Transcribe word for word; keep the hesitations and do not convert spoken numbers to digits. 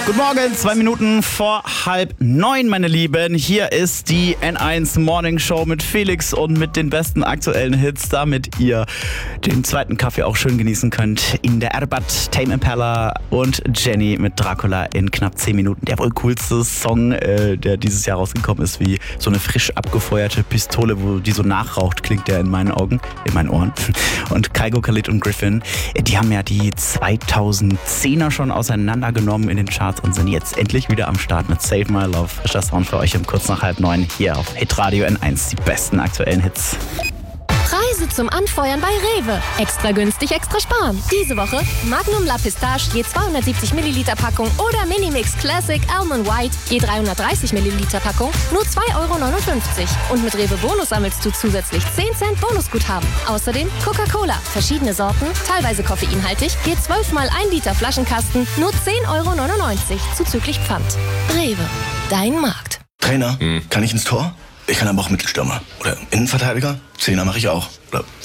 Guten Morgen, zwei Minuten vor halb neun, meine Lieben. Hier ist die N eins Morning Show mit Felix und mit den besten aktuellen Hits, damit ihr den zweiten Kaffee auch schön genießen könnt. In der Erbat, Tame Impala und Jenny mit Dracula in knapp zehn Minuten. Der wohl coolste Song, äh, der dieses Jahr rausgekommen ist, wie so eine frisch abgefeuerte Pistole, wo die so nachraucht, klingt der in meinen Augen, in meinen Ohren. Und Kygo, Khalid und Griffin, die haben ja die zweitausendzehner schon auseinandergenommen in den Charts und sind jetzt endlich wieder am Start mit Save My Love. Frischer Sound für euch um kurz nach halb neun hier auf Hitradio N eins. Die besten aktuellen Hits. Preise zum Anfeuern bei Rewe. Extra günstig, extra sparen. Diese Woche Magnum La Pistache je zweihundertsiebzig Milliliter Packung oder Minimix Classic Almond White je dreihundertdreißig Milliliter Packung nur zwei Euro neunundfünfzig. Und mit Rewe Bonus sammelst du zusätzlich zehn Cent Bonusguthaben. Außerdem Coca-Cola, verschiedene Sorten, teilweise koffeinhaltig, je zwölf mal ein Liter Flaschenkasten nur zehn Euro neunundneunzig zuzüglich Pfand. Rewe, dein Markt. Trainer, hm. kann ich ins Tor? Ich kann aber auch Mittelstürmer. Oder Innenverteidiger. Zehner mache ich auch. Oder